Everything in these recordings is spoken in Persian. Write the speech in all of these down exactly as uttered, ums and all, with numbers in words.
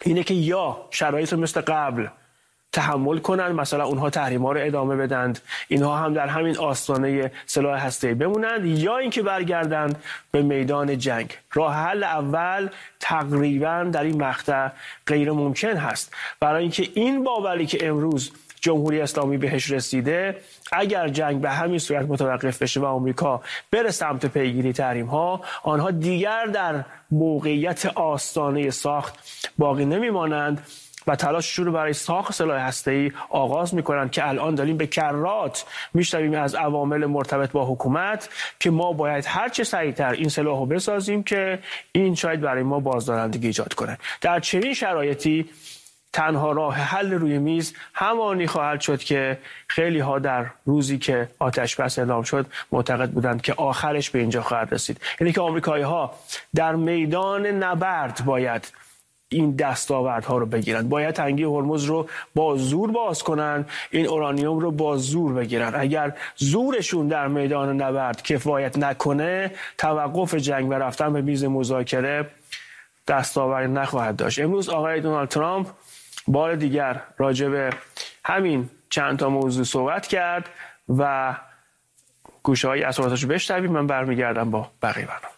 اینه که یا شرایط رو مثل قبل تحمل کنند، مثلا اونها تحریم‌ها رو ادامه بدند، اینها هم در همین آستانه سلاح هسته‌ای بمونند، یا اینکه برگردند به میدان جنگ. راه حل اول تقریبا در این مقطع غیر ممکن هست، برای اینکه این باوری که امروز جمهوری اسلامی بهش رسیده، اگر جنگ به همین صورت متوقف بشه و آمریکا بره سمت پیگیری تحریم‌ها، آنها دیگر در موقعیت آستانه ساخت باقی نمیمانند و تلاششون رو برای ساخت سلاح هسته‌ای آغاز میکنند که الان داریم به کرات میشنویم از عوامل مرتبط با حکومت که ما باید هر چه سریعتر این سلاح رو بسازیم که این شاید برای ما بازدارندگی ایجاد کنه. در چنین شرایطی تنها راه حل روی میز همانی خواهد شد که خیلی ها در روزی که آتش بس اعلام شد معتقد بودند که آخرش به اینجا خواهد رسید، یعنی که آمریکایی ها در میدان نبرد باید این دستاوردها رو بگیرن، باید تنگی هرمز رو با زور باز کنن، این اورانیوم رو با زور بگیرن. اگر زورشون در میدان نبرد کفایت نکنه، توقف جنگ و رفتن به میز مذاکره دستاوردی نخواهد داشت. امروز آقای دونالد ترامپ بار دیگر راجع به همین چند تا موضوع صحبت کرد و گوشه‌های اصالتش رو بشنویم، من برمیگردم با بقیه برنامه.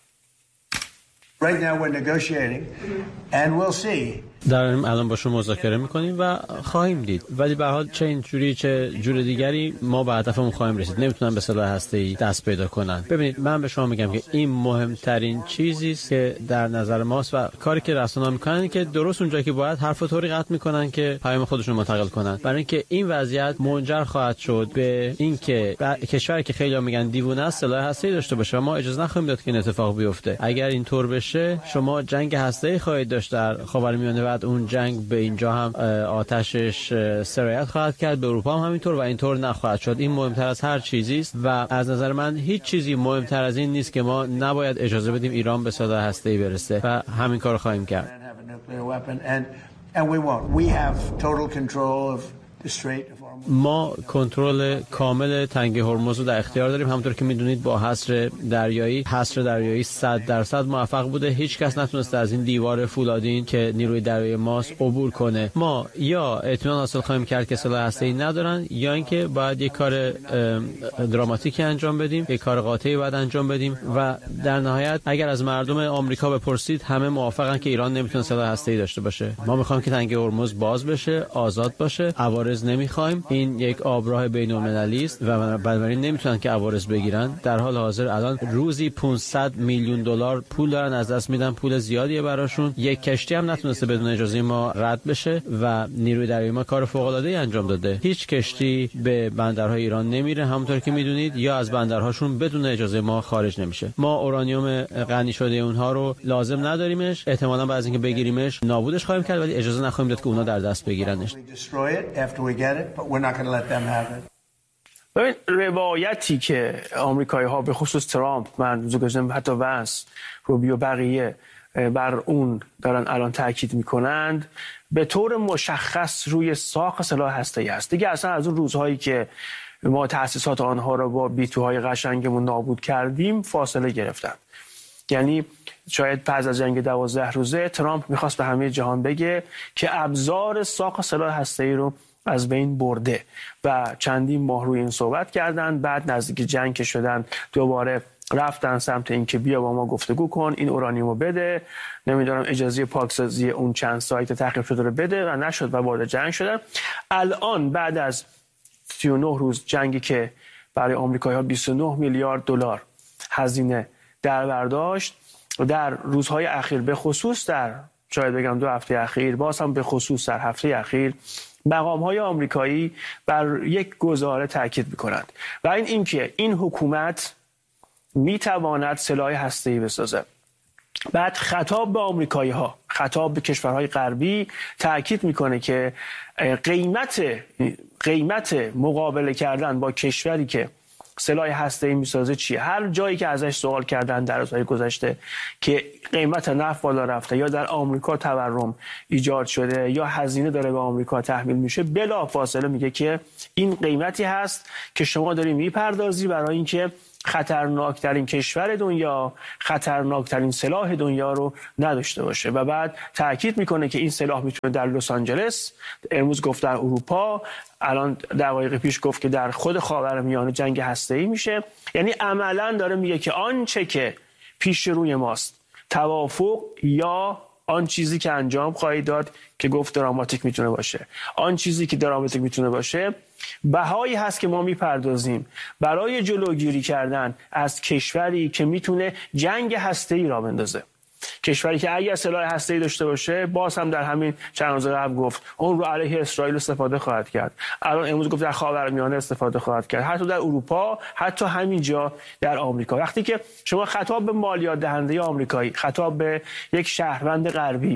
Right now we're negotiating and we'll see. داریم الان با شما مذاکره میکنیم و خواهیم دید، ولی به هر حال چه اینجوری چه جور دیگری ما به هدفمون خواهیم رسید. نمیتونن به سلاح هسته‌ای دست پیدا کنن. ببینید من به شما میگم که این مهمترین چیزی است که در نظر ماست و کاری که رسانه‌ها میکنن که درست اونجایی که باید حرف و طوری قطع میکنن که پیام خودشون منتقل کنن، برای اینکه این وضعیت منجر خواهد شد به اینکه کشوری که خیلی‌ها میگن دیوونه است سلاح هسته‌ای داشته باشه و ما اجازه نخواهیم داد که این اتفاق بیفته. اگر اینطور بشه شما جنگ هسته‌ای خواهید داشت در خاورمیانه، بعد اون جنگ به اینجا هم آتشش سرایت خواهد کرد، به اروپا هم همینطور و اینطور نخواهد شد. این مهمتر از هر چیزی است و از نظر من هیچ چیزی مهمتر از این نیست که ما نباید اجازه بدیم ایران به سلاح هسته‌ای برسه و همین کارو خواهیم کرد. ما کنترل کامل تنگه هرمز رو در اختیار داریم. همونطور که میدونید با حصر دریایی حصر دریایی صد درصد موفق بوده. هیچ کس نتونسته از این دیوار فولادین که نیروی دریایی ماست عبور کنه. ما یا اطمینان حاصل خواهیم کرد که سلاح هسته‌ای ندارن، یا اینکه باید یک کار دراماتیکی انجام بدیم، یک کار قاطعی باید انجام بدیم و در نهایت اگر از مردم آمریکا بپرسید همه موافقن که ایران نمیتونه سلاح هسته‌ای داشته باشه. ما میخوایم که تنگه هرمز باز بشه، آزاد باشه، عوارض نمیخوایم. این یک آبراه بین‌المللی است و بنابراین نمیتونن که عوارض بگیرن. در حال حاضر الان روزی پانصد میلیون دلار پول دارن از دست میدن، پول زیادیه براشون. یک کشتی هم نتونسته بدون اجازه ما رد بشه و نیروی دریایی ما کار فوق‌العاده‌ای انجام داده. هیچ کشتی به بندرهای ایران نمیره، همونطور که میدونید، یا از بندرهاشون بدون اجازه ما خارج نمیشه. ما اورانیوم غنی شده اونها رو لازم نداریمش، احتمالاً بعد از اینکه بگیریمش نابودش خواهیم کرد، ولی اجازه نخواهیم داد که اونها در دست بگیرنش. ببین روایتی که آمریکایی ها به خصوص ترامپ، من زوگزن حتی وانس، روبیو، بقیه بر اون دارن الان تاکید میکنند، به طور مشخص روی ساخت سلاح هسته‌ای است. دیگه اصلا از اون روزهایی که ما تأسیسات آنها را با بیتوهای قشنگمون نابود کردیم فاصله گرفتن. یعنی شاید پس از جنگ دوازده روزه ترامپ میخواست به همه جهان بگه که ابزار ساخت سلاح هسته‌ای رو از بین برده و چندین ماه روی این صحبت کردن. بعد نزدیک جنگ که شدن دوباره رفتن سمت این که بیا با ما گفتگو کن، این اورانیومو بده، نمیدونم اجازه پاکسازی اون چند سایت تخریب شده رو بده، و نشد و وارد جنگ شدن. الان بعد از سی و نه روز جنگی که برای آمریکایی‌ها بیست و نه میلیارد دلار هزینه در برداشت، در روزهای اخیر به خصوص در شاید بگم دو هفته اخیر، باز هم به خصوص در هفته اخیر، مقام‌های آمریکایی بر یک گزاره تاکید می‌کنند و این اینکه این حکومت می‌تواند سلاح هسته‌ای بسازد. بعد خطاب به آمریکایی‌ها، خطاب به کشورهای غربی تاکید می‌کنه که قیمت قیمت مقابله کردن با کشوری که سلاح هسته‌ای میسازه چیه؟ هر جایی که ازش سوال کردن در روزهای گذشته که قیمت نفت بالا رفته یا در آمریکا تورم ایجاد شده یا هزینه داره به آمریکا تحمیل میشه، بلافاصله میگه که این قیمتی هست که شما داری میپردازی برای اینکه خطرناکترین کشور دنیا خطرناکترین سلاح دنیا رو نداشته باشه و بعد تاکید میکنه که این سلاح میتونه در لس آنجلس، امروز گفت در اروپا، الان دقایق پیش گفت که در خود خاورمیانه جنگ هسته‌ای میشه. یعنی عملا داره میگه که آنچه که پیش روی ماست توافق یا آن چیزی که انجام خواهید داد که گفت دراماتیک میتونه باشه، آن چیزی که دراماتیک میتونه باشه بهایی هست که ما میپردازیم برای جلوگیری کردن از کشوری که میتونه جنگ هسته‌ای را بندازه. کشوری که اگر سلاح هسته‌ای داشته باشه، باز هم در همین چند روز قبل گفت اون رو علیه اسرائیل استفاده خواهد کرد. الان امروز گفت در خاورمیانه استفاده خواهد کرد، حتی در اروپا، حتی همینجا در آمریکا. وقتی که شما خطاب به مالیات دهنده آمریکایی، خطاب به یک شهروند غربی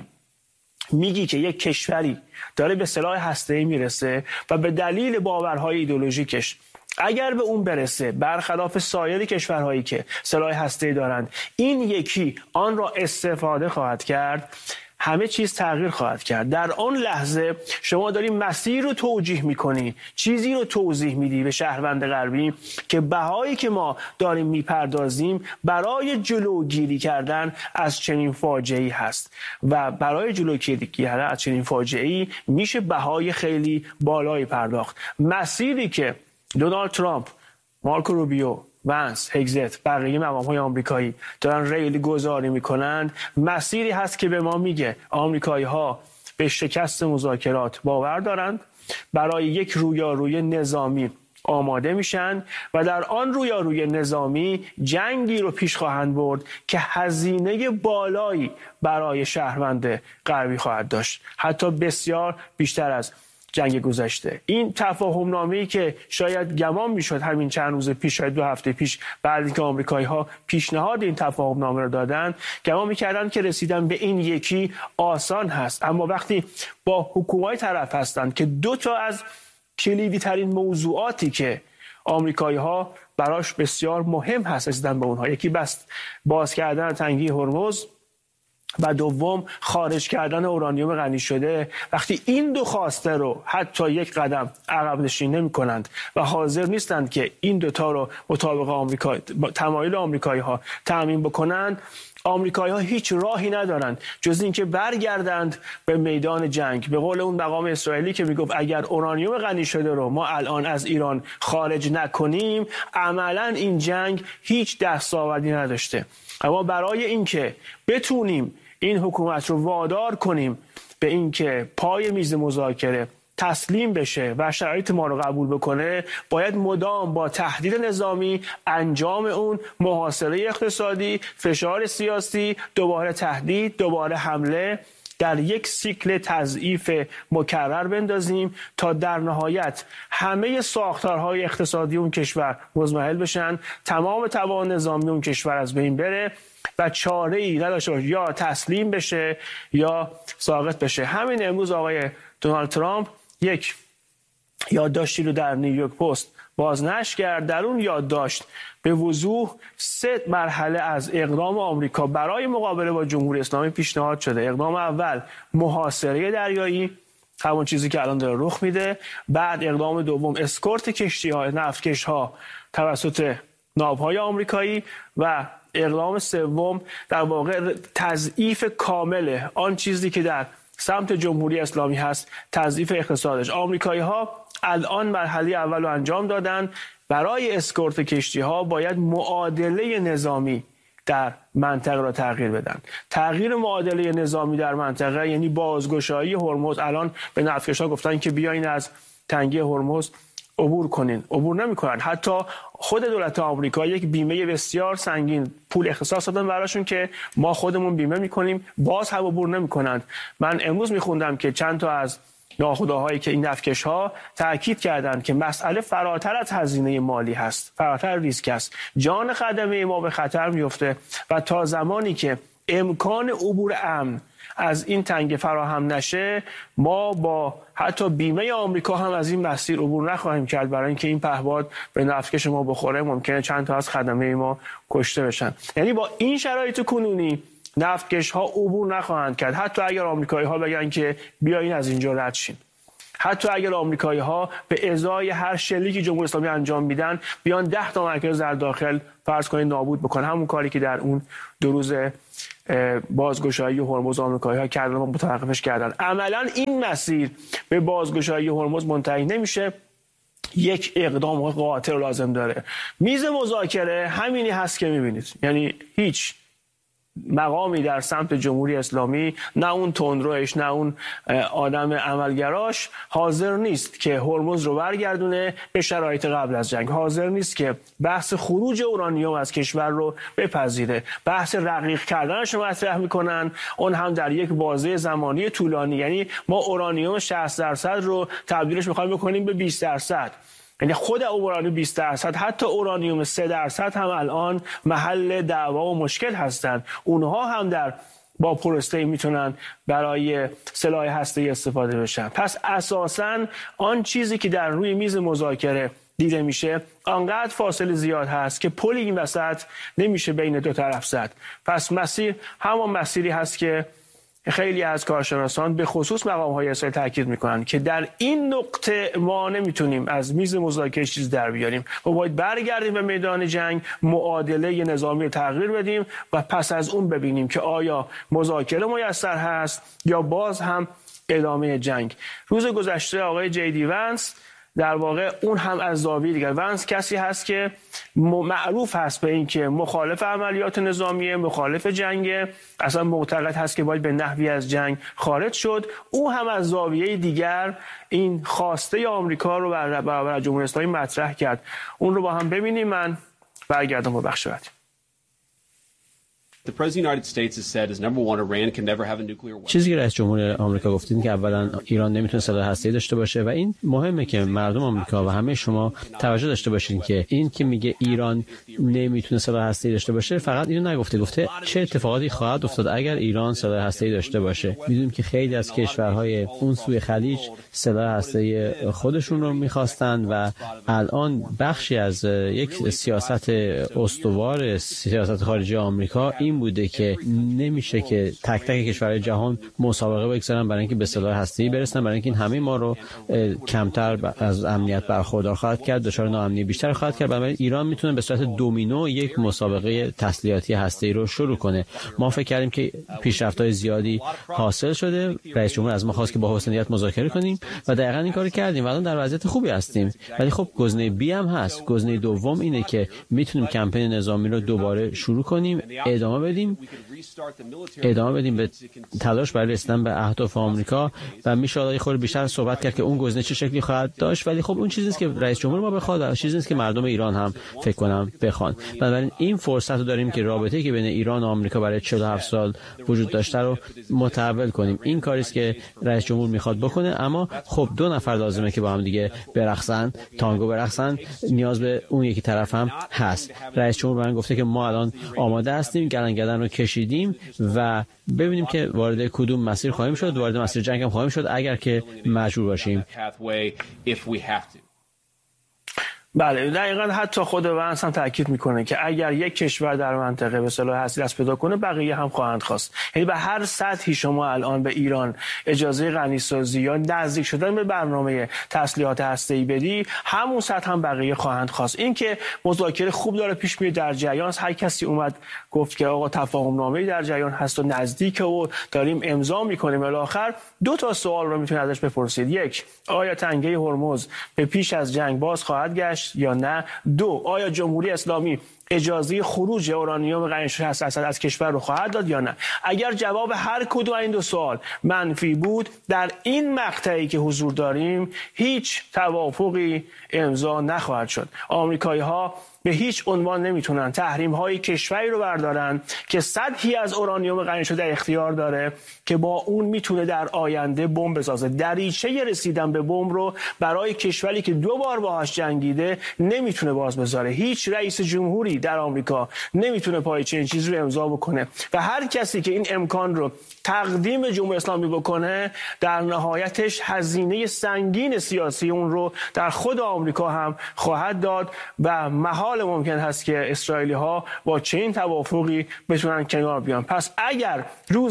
میگی که یک کشوری داره به سلاح هسته‌ای میرسه و به دلیل باورهای ایدئولوژیکش اگر به اون برسه، برخلاف سایر کشورهایی که سلاح هسته‌ای دارند، این یکی آن را استفاده خواهد کرد، همه چیز تغییر خواهد کرد. در آن لحظه شما داری مسیر رو توجیه میکنی، چیزی رو توضیح میدی به شهروند غربی که بهایی که ما داریم میپردازیم برای جلوگیری کردن از چنین فاجعه‌ای هست و برای جلوگیری کردن از چنین فاجعه‌ای میشه بهای خیلی بالایی پرداخت. مسیری که دونالد ترامپ، مارکو روبیو، ونس، هگزت، بقیه مقام‌های آمریکایی دارن ریلی گذاری میکنند، مسیری هست که به ما میگه آمریکایی‌ها به شکست مذاکرات باور دارند، برای یک رویاروی نظامی آماده میشن و در آن رویاروی نظامی جنگی رو پیش خواهند برد که هزینه بالایی برای شهروند غربی خواهد داشت، حتی بسیار بیشتر از جنگ گذشته. این تفاهم نامه‌ای که شاید گمان میشد همین چند روز پیش، شاید دو هفته پیش، بعد اینکه آمریکایی‌ها پیشنهاد این تفاهم نامه رو دادن، گمان می‌کردن که رسیدن به این یکی آسان هست. اما وقتی با حکومت طرف هستند که دو تا از کلیدی ترین موضوعاتی که آمریکایی‌ها براش بسیار مهم هست رسیدن به اونها، یکی بس باز کردن تنگی هرمز و دوم خارج کردن اورانیوم غنی شده، وقتی این دو خواسته رو حتی یک قدم عقب نشینی نمی‌کنند و حاضر نیستند که این دوتا رو مطابق آمریکا تمایل آمریکایی‌ها تامین بکنند، آمریکایی‌ها هیچ راهی ندارند جز اینکه برگردند به میدان جنگ. به قول اون مقام اسرائیلی که میگفت اگر اورانیوم غنی شده رو ما الان از ایران خارج نکنیم، عملاً این جنگ هیچ دستاوردی نداشته. اما برای اینکه بتونیم این حکومت رو وادار کنیم به اینکه پای میز مذاکره تسلیم بشه و شرایط ما رو قبول بکنه، باید مدام با تهدید نظامی، انجام اون محاصره اقتصادی، فشار سیاسی، دوباره تهدید، دوباره حمله، در یک سیکل تضعیف مکرر بندازیم تا در نهایت همه ساختارهای اقتصادی اون کشور مضمحل بشن، تمام توان نظامی اون کشور از بین بره و چاره‌ای نداشته باشه، یا تسلیم بشه یا ساقط بشه. همین امروز آقای دونالد ترامپ یک یادداشتی رو در نیویورک پست بازنشر کرد. در اون یادداشت به وضوح سه مرحله از اقدام آمریکا برای مقابله با جمهوری اسلامی پیشنهاد شده. اقدام اول محاصره دریایی، همون چیزی که الان داره رخ میده. بعد اقدام دوم اسکورت کشتی‌ها، نفتکش‌ها توسط ناوهای آمریکایی. و اقدام سوم در واقع تضعیف کامل آن چیزی که در سمت جمهوری اسلامی هست، تضعیف اقتصادش. آمریکایی‌ها الان مرحله اول رو انجام دادن. برای اسکورت کشتی‌ها باید معادله نظامی در منطقه را تغییر بدن. تغییر معادله نظامی در منطقه یعنی بازگشایی هرمز. الان به نفتکش‌ها گفتن که بیاین از تنگی هرمز عبور کنین، عبور نمی‌کنن. حتی خود دولت آمریکا یک بیمه بسیار سنگین پول اختصاص دادن براشون که ما خودمون بیمه می‌کنیم، باز هم عبور نمی‌کنند. من امروز می‌خوندم که چند تا از ناخودآگاهایی که این نفتکش‌ها تاکید کردند که مسئله فراتر از هزینه مالی هست، فراتر ریسک است. جان خدمه ما به خطر میفته و تا زمانی که امکان عبور امن از این تنگه فراهم نشه، ما با حتی بیمه آمریکا هم از این مسیر عبور نخواهیم کرد، برای اینکه این پهپاد به نفتکش ما بخوره ممکنه چند تا از خدمه ما کشته بشن. یعنی با این شرایط کنونی نفتکش ها عبور نخواهند کرد، حتی اگر آمریکایی ها بگن که بیاین از اینجا رد شین. حتی اگر آمریکایی‌ها به ازای هر شلیکی جمهوری اسلامی انجام میدن بیان ده تا مرکز در داخل فرض کنید نابود بکنن، همون کاری که در اون دو روز بازگشایی هرمز آمریکایی‌ها کردن و متوقفش کردن. عملاً این مسیر به بازگشایی هرمز منتهی نمیشه، یک اقدام قاطع لازم داره. میز مذاکره همینی هست که میبینید، یعنی هیچ مقامی در سمت جمهوری اسلامی، نه اون تندروش نه اون آدم عملگراش حاضر نیست که هرمز رو برگردونه به شرایط قبل از جنگ، حاضر نیست که بحث خروج اورانیوم از کشور رو بپذیره، بحث رقیق کردنش رو مطرح میکنن، اون هم در یک بازه زمانی طولانی. یعنی ما اورانیوم شصت درصد رو تبدیلش میخوایم بکنیم به بیست درصد، یعنی خود اورانیوم بیست درصد، حتی اورانیوم سه درصد هم الان محل دعوا و مشکل هستند. اونها هم در با پروسته میتونن برای سلاح هسته‌ای استفاده بشن. پس اساساً آن چیزی که در روی میز مذاکره دیده میشه آنقدر فاصله زیاد هست که پل این وسط نمیشه بین دو طرف زد. پس مسیر همان مسیری هست که خیلی از کارشناسان به خصوص مقام‌های اسرائیل تاکید میکنن که در این نقطه ما نمیتونیم از میز مذاکره چیز در بیاریم و باید برگردیم به میدان جنگ، معادله نظامی رو تغییر بدیم و پس از اون ببینیم که آیا مذاکره میسر هست یا باز هم ادامه جنگ. روز گذشته آقای جی دی ونس در واقع اون هم از زاویه دیگر، ونس کسی هست که معروف هست به این که مخالف عملیات نظامیه، مخالف جنگ، اصلا معتقد هست که باید به نحوی از جنگ خارج شد. او هم از زاویه دیگر این خواسته آمریکا رو برابر جمهوری اسلامی مطرح کرد. اون رو با هم ببینیم. من برگردم با بخش بعد. چیزی که رئیس جمهور آمریکا گفتین که اولا ایران نمیتونه سلاح هسته‌ای داشته باشه و این مهمه که مردم آمریکا و همه شما توجه داشته باشین که این که میگه ایران نمیتونه سلاح هسته‌ای داشته باشه فقط اینو نگفته، گفته چه اتفاقاتی خواهد افتاد اگر ایران سلاح هسته‌ای داشته باشه. میدونیم که خیلی از کشورهای اون سوی خلیج سلاح هسته‌ای خودشون رو میخواستن و الان بخشی از یک سیاست استوار سیاست خارجی آمریکا این بوده که نمیشه که تک تک کشورهای جهان مسابقه بگذارن برای اینکه به سلاح هسته‌ای برسن، برای اینکه این همه ما رو کمتر از امنیت برخوردار خواهد کرد، دچار ناامنی بیشتر خواهد کرد. بنابراین ایران میتونه به صورت دومینو یک مسابقه تسلیحاتی هسته‌ای رو شروع کنه. ما فکر کردیم که پیشرفت‌های زیادی حاصل شده، رئیس جمهور از ما خواست که با حسن نیت مذاکره کنیم و دقیقاً این کارو کردیم و الان در وضعیت خوبی هستیم. ولی خب گزینه بی هم هست. گزینه دوم اینه که میتونیم کمپین نظامی رو دوباره شروع کنیم، ادامه بدیم ادامه بدیم به تلاش برای رسیدن به اهداف آمریکا و میشه یه خورده بیشتر صحبت کرد که اون گزینه چه شکلی خواهد داشت. ولی خب اون چیزی نیست که رئیس جمهور ما بخواد، چیزی نیست که مردم ایران هم فکر کنم بخوان. بنابراین این فرصت رو داریم که رابطه‌ای که بین ایران و آمریکا برای چهل و هفت سال وجود داشته رو متحول کنیم. این کاری است که رئیس جمهور میخواد بکنه، اما خب دو نفر لازمه که با هم دیگه برقصن، تانگو برقصن، نیاز به اون یکی طرف هم هست. رئیس جمهور من گفته که ما الان آماده هستیم، گلن گلن رو کشیدیم و ببینیم که وارد کدوم مسیر خواهیم شد، وارد مسیر جنگ هم خواهیم شد اگر که مجبور باشیم. بله دقیقاً. حتی خود ونس هم تاکید میکنه که اگر یک کشور در منطقه به سلاح هسته‌ای دست پیدا کنه بقیه هم خواهند خواست. یعنی به هر سطحی شما الان به ایران اجازه غنیسازی یا نزدیک شدن به برنامه تسلیحات هسته‌ای بدی، همون سطح هم بقیه خواهند خواست. این که مذاکره خوب داره پیش میره، در جریان هر کسی اومد گفت که آقا تفاهم نامه‌ای در جریان هست و نزدیکه و داریم امضا میکنیم. الاخر دو تا سوال رو میتونید ازش بپرسید: یک، آیا تنگه هرمز به پیش از جنگ باز خواهد گشت یا نه؟ دو، آیا جمهوری اسلامی اجازه خروج اورانیوم غنی شده هست از کشور رو خواهد داد یا نه؟ اگر جواب هر کدوم این دو سوال منفی بود، در این مقطعی که حضور داریم هیچ توافقی امضا نخواهد شد. آمریکایی‌ها به هیچ عنوان نمیتونن تحریم های کشوری رو بردارن که سطحی از اورانیوم غنی شده اختیار داره که با اون میتونه در آینده بمب بسازه. دریچه رسیدن به بمب رو برای کشوری که دو بار باهاش جنگیده نمیتونه باز بذاره. هیچ رئیس جمهوری در آمریکا نمیتونه پای چنین چیزی رو امضا بکنه و هر کسی که این امکان رو تقدیم جمهوری اسلامی بکنه در نهایتش هزینه سنگین سیاسی اون رو در خود آمریکا هم خواهد داد و محال ممکن هست که اسرائیلی ها با چنین توافقی بتونن کنار بیان. پس اگر روزی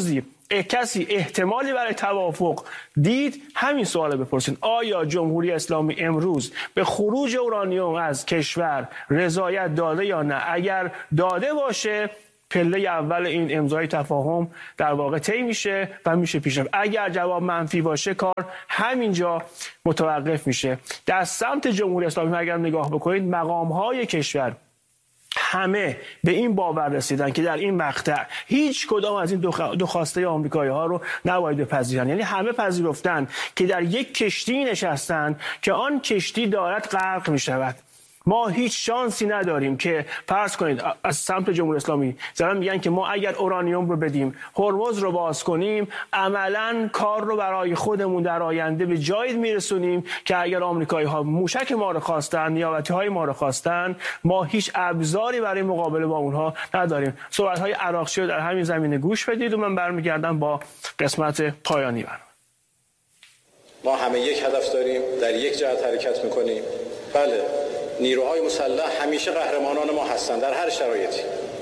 کسی احتمالی برای توافق دید همین سوال بپرسید: آیا جمهوری اسلامی امروز به خروج اورانیوم از کشور رضایت داده یا نه؟ اگر داده باشه پله اول این امضای تفاهم در واقع طی میشه و میشه پیش رفت. اگر جواب منفی باشه کار همینجا متوقف میشه. در سمت جمهوری اسلامی اگر نگاه بکنید، مقام‌های کشور همه به این باور رسیدن که در این مقطع هیچ کدام از این دو خواسته آمریکایی ها رو نباید بپذیرن. یعنی همه پذیرفتن که در یک کشتی نشستن که آن کشتی دارد غرق می شود. ما هیچ شانسی نداریم که فرض کنید از سمت جمهوری اسلامی زدن میگن که ما اگر اورانیوم رو بدیم، هرمز رو باز کنیم، عملاً کار رو برای خودمون در آینده به جایی میرسونیم که اگر آمریکایی ها موشک ما رو خواستن، نیابتی های ما رو خواستن، ما هیچ ابزاری برای مقابله با اونها نداریم. صحبت های عراقچی رو در همین زمینه گوش بدید و من برمیگردم با قسمت پایانی برنامه. ما همه یک هدف داریم، در یک جهت حرکت میکنیم. بله، نیروهای مسلح همیشه قهرمانان ما هستند در هر شرایطی.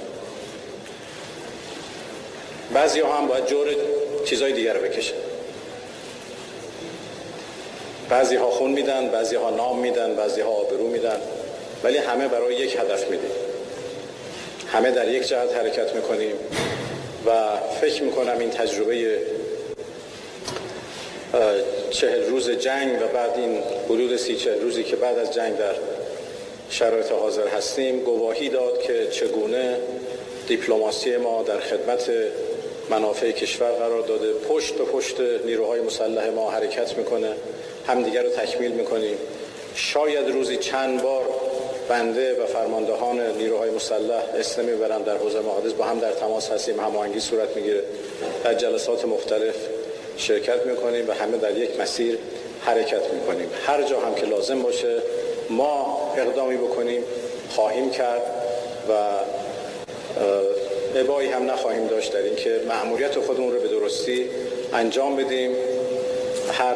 بعضی ها هم باید جور چیزای دیگر رو بکشن. بعضی ها خون میدن، بعضی ها نام میدن، بعضی ها آبرو میدن، ولی همه برای یک هدف میدیم. همه در یک جهت حرکت میکنیم و فکر میکنم این تجربه چهل روز جنگ و بعد این حدود سی چهل روزی که بعد از جنگ در شرایط حاضر هستیم گواهی داد که چگونه دیپلماسی ما در خدمت منافع کشور قرار داده، پشت به پشت نیروهای مسلح ما حرکت میکنه، همدیگر رو تکمیل میکنیم. شاید روزی چند بار بنده و فرماندهان نیروهای مسلح اسم میبرن در حوزه مقدس، با هم در تماس هستیم، هماهنگی صورت میگیره، در جلسات مختلف شرکت میکنیم و همه در یک مسیر حرکت میکنیم. هر جا هم که لازم باشه ما اقدامی بکنیم خواهیم کرد و ابایی هم نخواهیم داشت در این که مأموریت خودمون رو به درستی انجام بدیم. هر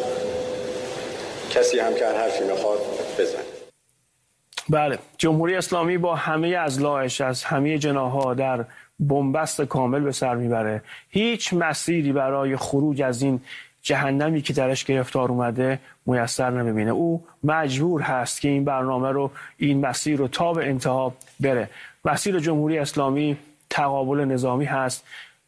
کسی هم که هر حرفی میخواد بزنه. بله، جمهوری اسلامی با همه اضلاعش از همه جناح‌ها در بنبست کامل به سر میبره. هیچ مسیری برای خروج از این جهنمی که درش گرفتار اومده میسر نمیبینه. او مجبور هست که این برنامه رو، این مسیر رو تا به انتها بره. مسیر جمهوری اسلامی تقابل نظامی هست.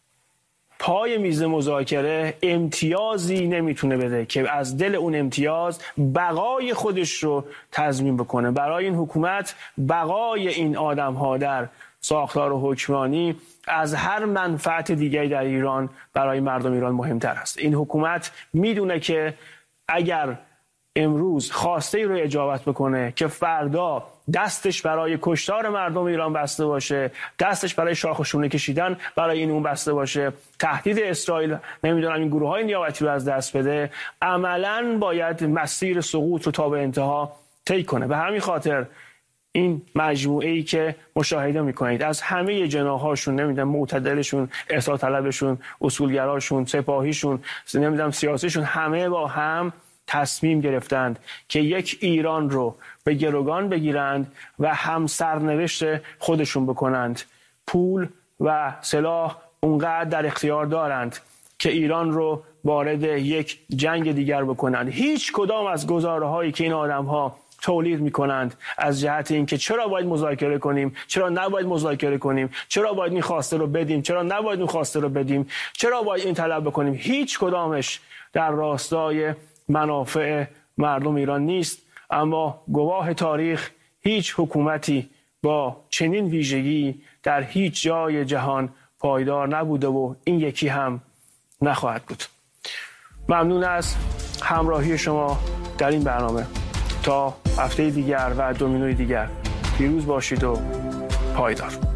پای میز مذاکره امتیازی نمیتونه بده که از دل اون امتیاز بقای خودش رو تضمین بکنه. برای این حکومت بقای این آدم ها در ساختار حکمرانی از هر منفعت دیگری در ایران برای مردم ایران مهمتر است. این حکومت میدونه که اگر امروز خواسته ای رو اجابت بکنه که فردا دستش برای کشتار مردم ایران بسته باشه، دستش برای شاخ و شونه کشیدن برای این اون بسته باشه، تهدید اسرائیل نمیدونم این گروه های نیابتی رو از دست بده، عملاً باید مسیر سقوط رو تا به انتها طی کنه. به همین خاطر این مجموعه ای که مشاهده میکنید از همه جناحاشون، نمیدونم معتدلشون، اصلاح طلبشون، اصولگراشون، سپاهیشون، نمیدونم سیاسیشون، همه با هم تصمیم گرفتند که یک ایران رو به گروگان بگیرند و هم سرنوشت خودشون بکنند. پول و سلاح اونقدر در اختیار دارند که ایران رو وارد یک جنگ دیگر بکنند. هیچ کدام از گزاره هایی که این آدم ها تولید میکنند از جهت اینکه چرا باید مذاکره کنیم، چرا نباید مذاکره کنیم، چرا باید این خواسته رو بدیم، چرا نباید این خواسته رو بدیم، چرا باید این طلب بکنیم، هیچ کدامش در راستای منافع مردم ایران نیست. اما گواه تاریخ هیچ حکومتی با چنین ویژگی در هیچ جای جهان پایدار نبوده و این یکی هم نخواهد بود. ممنون از همراهی شما در این برنامه. تا هفته دیگر و دومینوی دیگر پیروز باشید و پایدار.